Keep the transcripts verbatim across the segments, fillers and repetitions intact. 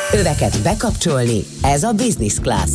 Öveket bekapcsolni, ez a Business Class.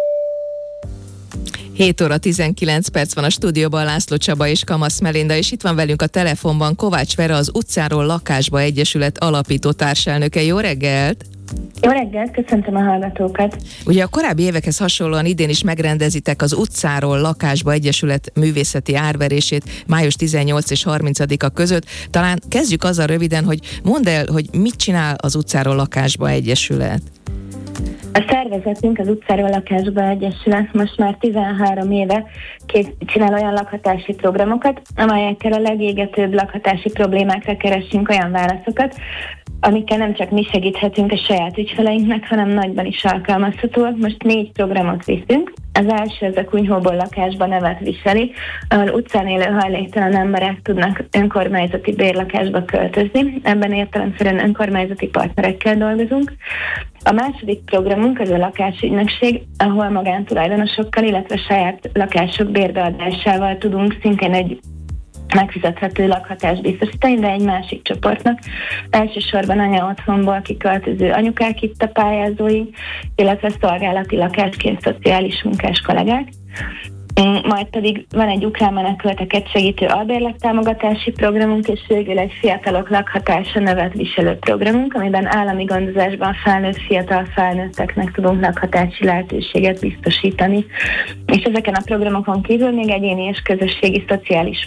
hét óra tizenkilenc perc van a stúdióban, László Csaba és Kamasz Melinda, és itt van velünk a telefonban Kovács Vera, az Utcáról Lakásba Egyesület alapító társelnöke. Jó reggelt! Jó reggelt, köszöntöm a hallgatókat! Ugye a korábbi évekhez hasonlóan idén is megrendezitek az Utcáról Lakásba Egyesület művészeti árverését május tizennyolcadika és harmincadika között. Talán kezdjük azzal röviden, hogy mondd el, hogy mit csinál az Utcáról Lakásba Egyesület. A szervezetünk, az Utcáról Lakásba Egyesület most már tizenhárom éve csinál olyan lakhatási programokat, amelyekkel a legégetőbb lakhatási problémákra keresünk olyan válaszokat, amikkel nem csak mi segíthetünk a saját ügyfeleinknek, hanem nagyban is alkalmazhatóak. Most négy programot viszünk. Az első, ez a Kunyhóból Lakásba nevet viseli, ahol utcán élő hajléktalan emberek tudnak önkormányzati bérlakásba költözni. Ebben értelemszerűen önkormányzati partnerekkel dolgozunk. A második programunk az a lakásügynökség, ahol magántulajdonosokkal, illetve saját lakások bérbeadásával tudunk szintén egy megfizethető lakhatást biztosítani, de egy másik csoportnak. Elsősorban anya-otthonból kiköltöző anyukák itt a pályázói, illetve szolgálati lakásként szociális munkás kollégák. Majd pedig van egy ukrán menekülteket segítő albérlettámogatási programunk, és végül egy fiatalok lakhatása nevet viselő programunk, amiben állami gondozásban felnőtt fiatal felnőtteknek tudunk lakhatási lehetőséget biztosítani. És ezeken a programokon kívül még egyéni és közösségi szociális